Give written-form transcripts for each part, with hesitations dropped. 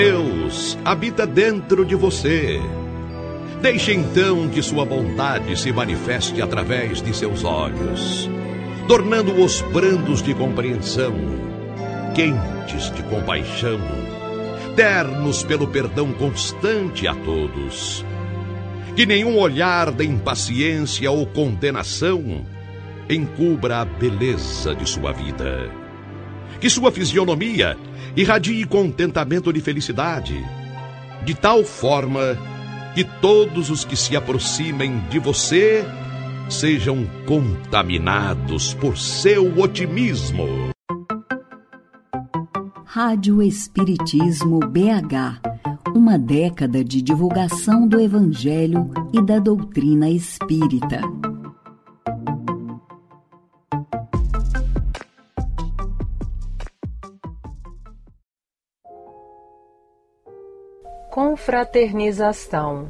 Deus habita dentro de você. Deixe então que sua bondade se manifeste através de seus olhos, tornando-os brandos de compreensão, quentes de compaixão, ternos pelo perdão constante a todos. Que nenhum olhar de impaciência ou condenação encubra a beleza de sua vida. Que sua fisionomia irradie contentamento de felicidade, de tal forma que todos os que se aproximem de você sejam contaminados por seu otimismo. Rádio Espiritismo BH, uma década de divulgação do Evangelho e da doutrina espírita. Confraternização.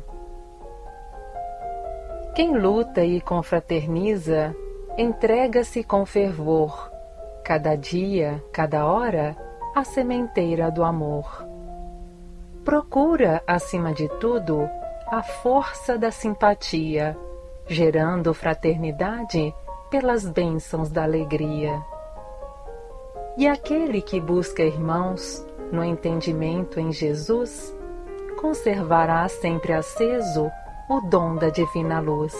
Quem luta e confraterniza, entrega-se com fervor, cada dia, cada hora, à sementeira do amor. Procura, acima de tudo, a força da simpatia, gerando fraternidade pelas bênçãos da alegria. E aquele que busca irmãos no entendimento em Jesus, conservará sempre aceso o dom da divina luz.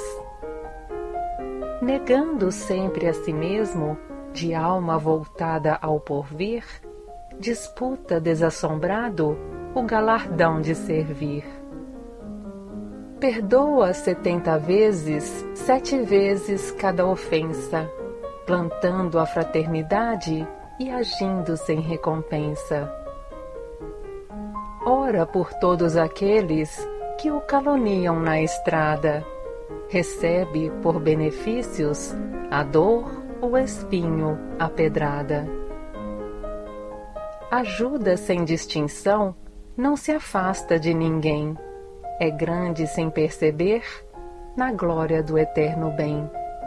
Negando sempre a si mesmo, de alma voltada ao porvir, disputa desassombrado o galardão de servir. Perdoa 70 vezes, 7 vezes cada ofensa, plantando a fraternidade e agindo sem recompensa. Ora por todos aqueles que o caluniam na estrada. Recebe por benefícios a dor, o espinho, a pedrada. Ajuda sem distinção, não se afasta de ninguém. É grande sem perceber, na glória do eterno bem.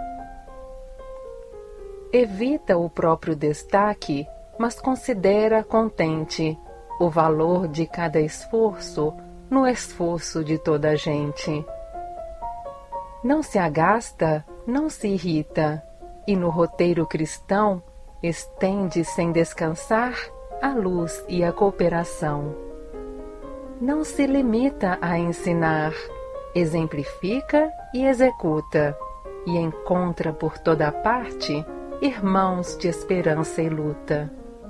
Evita o próprio destaque, mas considera contente o valor de cada esforço no esforço de toda a gente. Não se agasta, não se irrita, e no roteiro cristão estende sem descansar a luz e a cooperação. Não se limita a ensinar, exemplifica e executa, e encontra por toda parte irmãos de esperança e luta.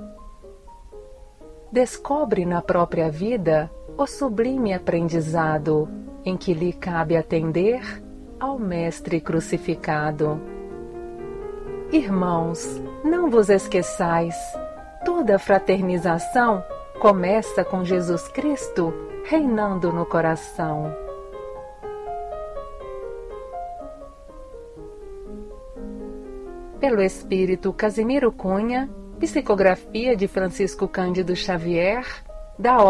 Descobre na própria vida o sublime aprendizado em que lhe cabe atender ao Mestre crucificado. Irmãos, não vos esqueçais, toda fraternização começa com Jesus Cristo reinando no coração. Pelo Espírito Casimiro Cunha, psicografia de Francisco Cândido Xavier, da